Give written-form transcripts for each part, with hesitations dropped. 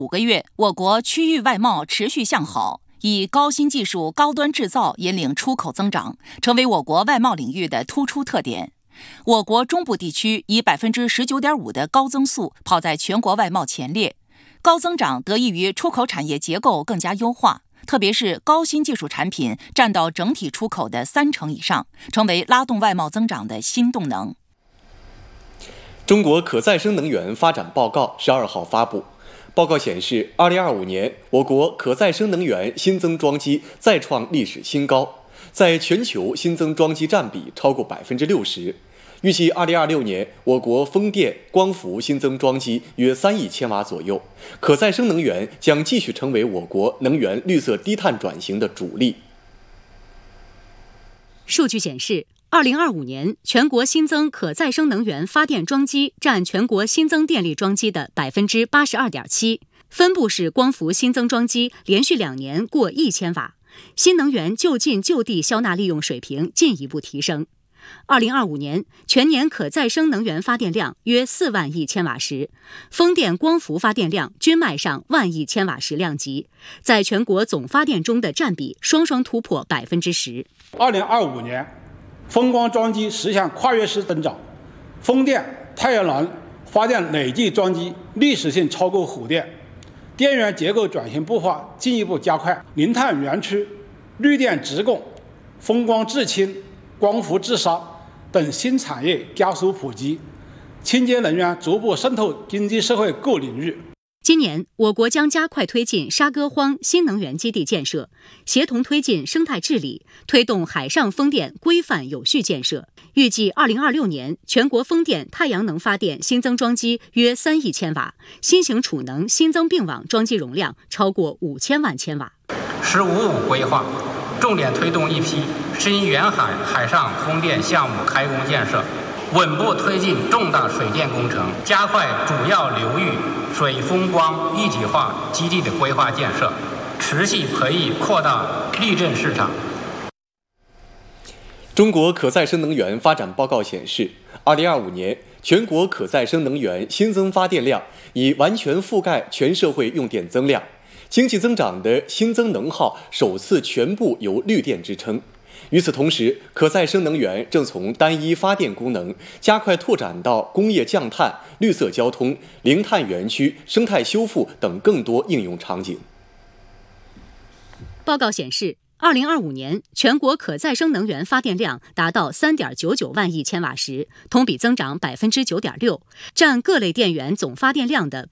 5个月，我国区域外贸持续向好，以高新技术、高端制造引领出口增长，成为我国外贸领域的突出特点。我国中部地区以19.5%的高增速跑在全国外贸前列，高增长得益于出口产业结构更加优化，特别是高新技术产品占到整体出口的30%以上，成为拉动外贸增长的新动能。 中国可再生能源发展报告12号发布。报告显示，2025年我国可再生能源新增装机再创历史新高，在全球新增装机占比超过60%。预计2026年，我国风电、光伏新增装机约3亿千瓦左右，可再生能源将继续成为我国能源绿色低碳转型的主力。 数据显示，2025年全国新增可再生能源发电装机占全国新增电力装机的82.7%，分布式光伏新增装机连续2年过1千瓦，新能源就近就地消纳利用水平进一步提升。2025年全年可再生能源发电量约4万亿千瓦时，风电、光伏发电量均迈上万亿千瓦时量级，在全国总发电中的占比双双突破10%。 2025年，风光装机实现跨越式增长，风电、太阳能发电累计装机历史性超过火电，电源结构转型步伐进一步加快，零碳园区、绿电直供、风光制氢、光伏制砂等新产业加速普及，清洁能源逐步渗透经济社会各领域。 今年，我国将加快推进沙歌荒新能源基地建设，协同推进生态治理，推动海上风电规范有序建设。预计2026年，全国风电、太阳能发电新增装机约3亿千瓦，新型储能新增并网装机容量超过5000万千瓦。 “15+5”规划重点推动一批深远海海上风电项目开工建设，稳步推进重大水电工程，加快主要流域水风光一体化基地的规划建设，持续培育扩大绿电市场。 中国可再生能源发展报告显示，2025年全国可再生能源新增发电量已完全覆盖全社会用电增量，经济增长的新增能耗首次全部由绿电支撑。与此同时，可再生能源正从单一发电功能加快拓展到工业降碳、绿色交通、零碳园区、生态修复等更多应用场景。 报告显示，2025年全国可再生能源发电量达到3.99万亿千瓦时，同比增长9.6%，占各类电源总发电量的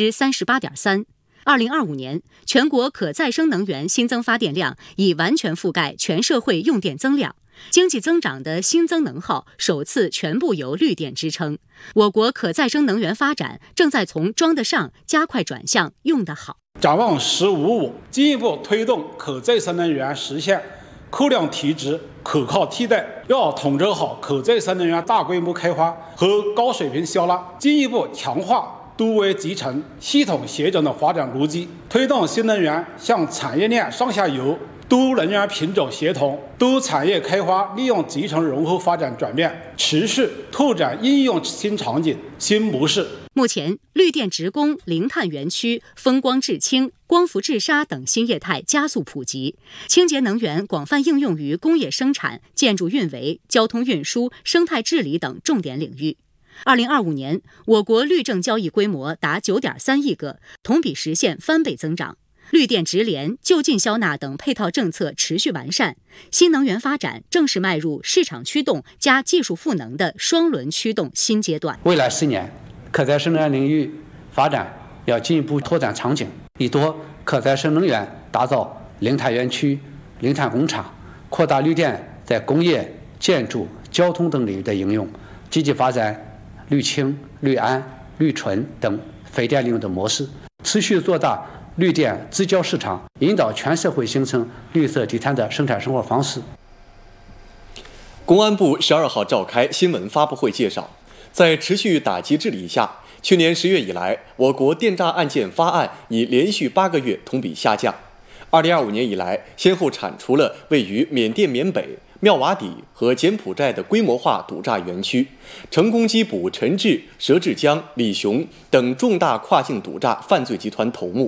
38.3%。2025年，全国可再生能源新增发电量已完全覆盖全社会用电增量，经济增长的新增能耗首次全部由绿电支撑。我国可再生能源发展正在从装得上加快转向用得好。 展望“15+5”，进一步推动可再生能源实现扣量提质、可靠替代，要统筹好可再生能源大规模开发和高水平消纳，进一步强化多维集成、系统协调的发展逻辑，推动新能源向产业链上下游多能源品种协同、多产业开发利用集成融合发展转变，持续拓展应用新场景、新模式。 目前，绿电直供、零碳园区、风光制氢、光伏制砂等新业态加速普及，清洁能源广泛应用于工业生产、建筑运维、交通运输、生态治理等重点领域。2025年，我国绿证交易规模达9.3亿个，同比实现翻倍增长。绿电直联、就近消纳等配套政策持续完善，新能源发展正式迈入市场驱动加技术赋能的双轮驱动新阶段。 未来10年，可再生能源领域发展要进一步拓展场景，以多可再生能源打造零碳园区、零碳工厂，扩大绿电在工业、建筑、交通等领域的应用，积极发展绿氢、绿氨、绿纯等非电利用的模式，持续做大绿电自交市场，引导全社会形成绿色低碳的生产生活方式。 公安部12号召开新闻发布会介绍，在持续打击治理下，去年10月以来，我国电诈案件发案已连续8个月同比下降。2025年以来，先后铲除了位于缅甸缅北、妙瓦底和柬埔寨的规模化赌诈园区，成功缉捕陈志、佘志江、李雄等重大跨境赌诈犯罪集团头目，